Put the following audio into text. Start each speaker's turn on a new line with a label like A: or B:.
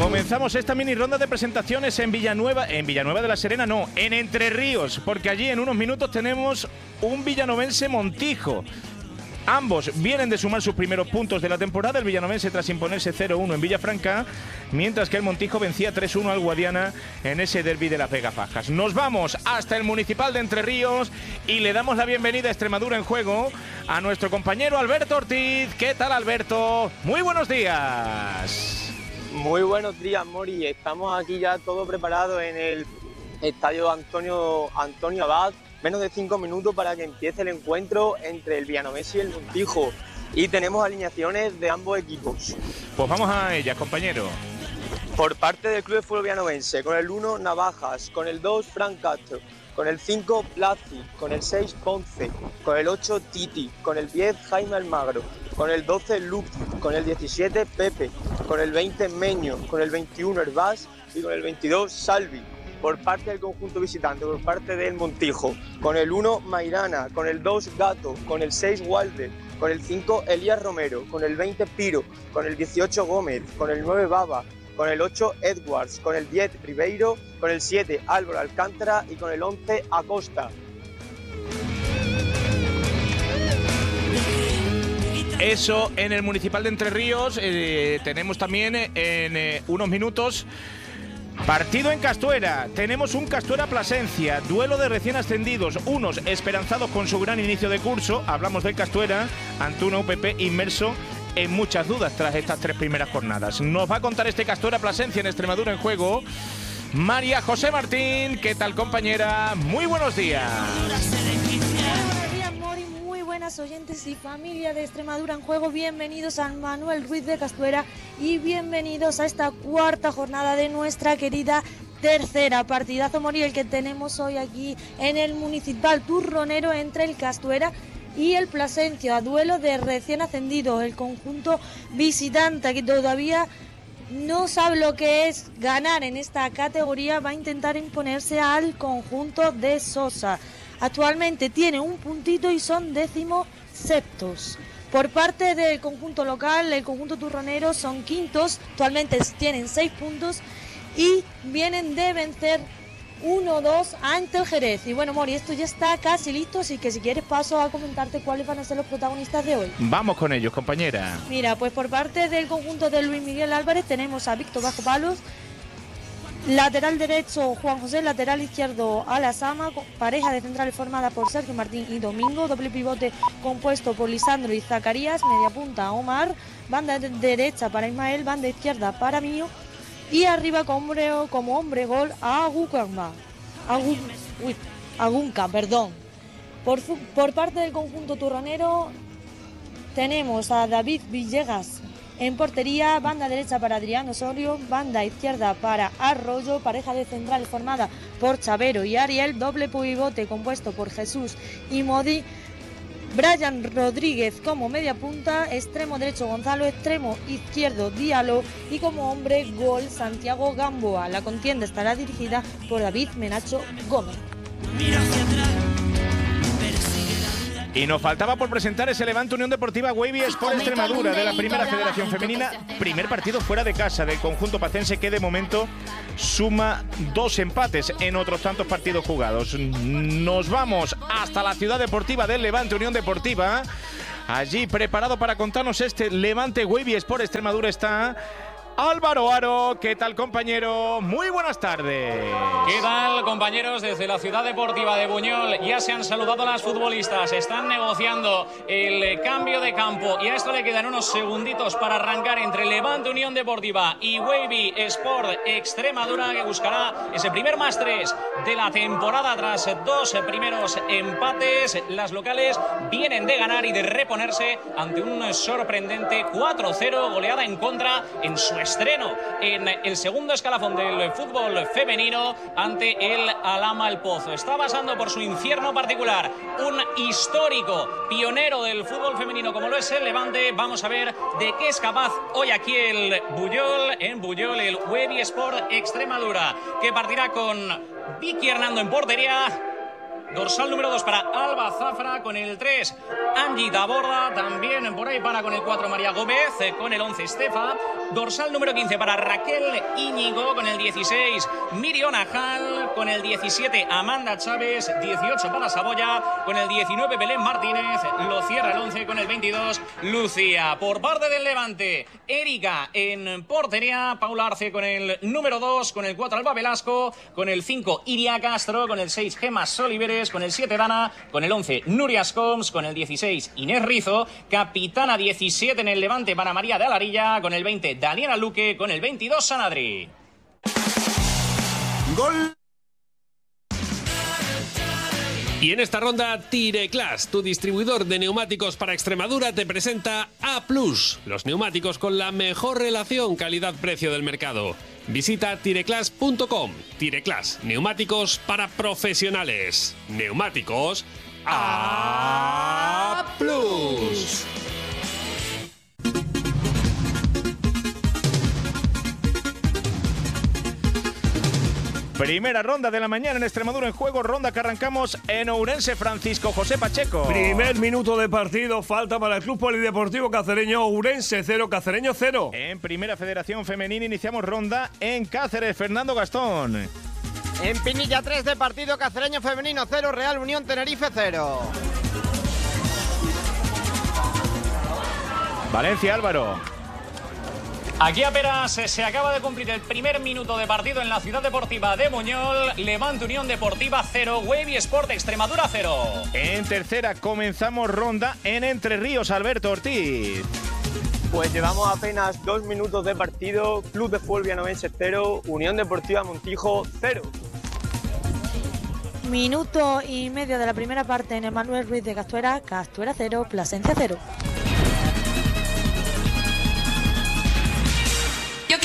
A: Comenzamos esta mini ronda de presentaciones en Villanueva de la Serena, no, en Entre Ríos, porque allí en unos minutos tenemos un villanovense Montijo. Ambos vienen de sumar sus primeros puntos de la temporada, el villanovense tras imponerse 0-1 en Villafranca, mientras que el Montijo vencía 3-1 al Guadiana en ese derbi de las Vegas Bajas. Nos vamos hasta el Municipal de Entre Ríos y le damos la bienvenida a Extremadura en Juego a nuestro compañero Alberto Ortiz. ¿Qué tal, Alberto? Muy buenos días.
B: Muy buenos días, Mori. Estamos aquí ya todo preparado en el estadio Antonio Abad. Menos de 5 minutos para que empiece el encuentro entre el villanovense y el Montijo. Y tenemos alineaciones de ambos equipos.
A: Pues vamos a ellas, compañero.
B: Por parte del Club de Fútbol Villanovense, con el 1 Navajas, con el 2 Fran Castro, con el 5 Plazi, con el 6 Ponce, con el 8 Titi, con el 10 Jaime Almagro, con el 12 Lupi, con el 17 Pepe, con el 20 Meño, con el 21 Herbás y con el 22 Salvi. Por parte del conjunto visitante, por parte del Montijo, con el 1 Mairana, con el 2 Gato, con el 6 Walder, con el 5 Elías Romero, con el 20 Piro, con el 18 Gómez, con el 9 Baba, con el 8 Edwards, con el 10 Ribeiro, con el 7 Álvaro Alcántara y con el 11 Acosta.
A: Eso en el Municipal de Entre Ríos. Tenemos también en unos minutos partido en Castuera. Tenemos un Castuera Plasencia, duelo de recién ascendidos, unos esperanzados con su gran inicio de curso. Hablamos del Castuera ante una UPP inmerso en muchas dudas tras estas 3 primeras jornadas. Nos va a contar este Castuera Plasencia en Extremadura en Juego María José Martín. ¿Qué tal, compañera? Muy buenos días.
C: Buenos días, Mori. Muy buenas oyentes y familia de Extremadura en Juego. Bienvenidos a Manuel Ruiz de Castuera y bienvenidos a esta 4ª jornada de nuestra querida tercera. Partidazo, Mori, el que tenemos hoy aquí en el Municipal Turronero entre el Castuera y el Plasencia, duelo de recién ascendidos. El conjunto visitante, que todavía no sabe lo que es ganar en esta categoría, va a intentar imponerse al conjunto de Sosa. Actualmente tiene un puntito y son 17º. Por parte del conjunto local, el conjunto turronero son 5º, actualmente tienen 6 puntos y vienen de vencer 1-2 ante el Jerez. Y bueno, Mori, esto ya está casi listo, así que si quieres paso a comentarte cuáles van a ser los protagonistas de hoy.
A: Vamos con ellos, compañera.
C: Mira, pues por parte del conjunto de Luis Miguel Álvarez tenemos a Víctor Bajo Palos, lateral derecho Juan José, lateral izquierdo Alasama, pareja de centrales formada por Sergio Martín y Domingo, doble pivote compuesto por Lisandro y Zacarías, media punta Omar, banda derecha para Ismael, banda izquierda para Mío, y arriba como hombre gol a Agunca, perdón. Por parte del conjunto turronero tenemos a David Villegas en portería, banda derecha para Adrián Osorio, banda izquierda para Arroyo, pareja de centrales formada por Chavero y Ariel, doble pivote compuesto por Jesús y Modi, Brian Rodríguez como media punta, extremo derecho Gonzalo, extremo izquierdo Diallo y como hombre gol Santiago Gamboa. La contienda estará dirigida por David Menacho Gómez.
A: Y nos faltaba por presentar ese Levante Unión Deportiva Wavy Sport Extremadura de la Primera Federación Femenina. Primer partido fuera de casa del conjunto pacense, que de momento suma 2 empates en otros tantos partidos jugados. Nos vamos hasta la ciudad deportiva del Levante Unión Deportiva. Allí, preparado para contarnos este Levante Wavy Sport Extremadura, está Álvaro Aro. ¿Qué tal, compañero? Muy buenas tardes.
D: ¿Qué tal, compañeros? Desde la ciudad deportiva de Buñol ya se han saludado las futbolistas. Están negociando el cambio de campo y a esto le quedan unos segunditos para arrancar entre Levante Unión Deportiva y Wavy Sport Extremadura, que buscará ese primer +3 de la temporada tras 2 primeros empates. Las locales vienen de ganar y de reponerse ante un sorprendente 4-0, goleada en contra en su estreno en el segundo escalafón del fútbol femenino ante el Alhama El Pozo. Está pasando por su infierno particular un histórico pionero del fútbol femenino como lo es el Levante. Vamos a ver de qué es capaz hoy aquí en Buñol, el Wavy Sport Extremadura, que partirá con Vicky Hernando en portería. Dorsal número 2 para Alba Zafra, con el 3 Angie Taborda, también por ahí para con el 4 María Gómez, con el 11 Estefa, Dorsal número 15 para Raquel Íñigo, con el 16 Miriona Hall, con el 17 Amanda Chávez, 18 para Saboya, con el 19 Belén Martínez, lo cierra el 11 con el 22 Lucía. Por parte del Levante, Erika en portería, Paula Arce con el número 2, con el 4 Alba Velasco, con el 5 Iria Castro, con el 6 Gemma Soliveres, con el 7 Dana, con el 11 Nuria Scoms, con el 16 Inés Rizo, capitana 17 en el Levante para María de Alarilla, con el 20 Daniela Luque, con el 22 Sanadri.
E: Gol.
F: Y en esta ronda, Tireclass, tu distribuidor de neumáticos para Extremadura, te presenta A+, los neumáticos con la mejor relación calidad-precio del mercado. Visita tireclass.com. Tireclass, neumáticos para profesionales. Neumáticos A+.
A: Primera ronda de la mañana en Extremadura en juego, ronda que arrancamos en Ourense. Francisco José Pacheco.
G: Primer minuto de partido, falta para el Club Polideportivo Cacereño. Ourense 0, Cacereño 0.
A: En Primera Federación Femenina iniciamos ronda en Cáceres. Fernando Gastón.
E: En Pinilla 3 de partido, Cacereño femenino 0, Real Unión Tenerife 0.
A: Valencia, Álvaro.
D: Aquí apenas se acaba de cumplir el primer minuto de partido en la Ciudad Deportiva de Buñol. Levante Unión Deportiva 0, Wavy Sport Extremadura 0.
A: En tercera comenzamos ronda en Entre Ríos, Alberto Ortiz.
B: Pues llevamos apenas 2 minutos de partido. Club de Fútbol Villanovense 0, Unión Deportiva Montijo 0.
C: Minuto y medio de la primera parte en Emanuel Ruiz de Castuera. Castuera 0, Plasencia 0.